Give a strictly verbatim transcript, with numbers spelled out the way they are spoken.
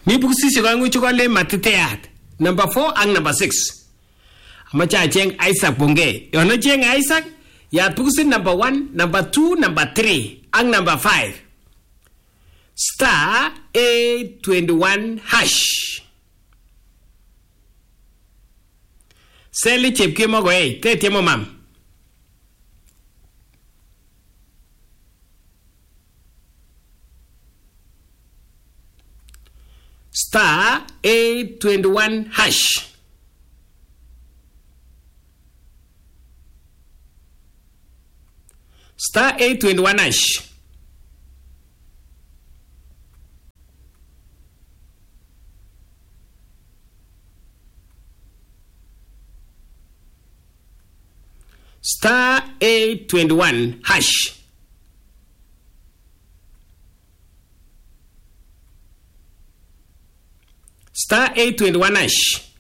Mi bukusisi kwa nguchu kwa le matiteat. Number four and number six. Amacha cheng Isaac Bonge. Yono cheng Isaac. Ya bukusi number one, number two, number three, and number five. Star eight twenty-one hash. Seli chepke mo go eh. Te temo mam. Star eight twenty-one hash. Star eight twenty-one hash. Star eight twenty-one hash. Star eight twenty-one hash.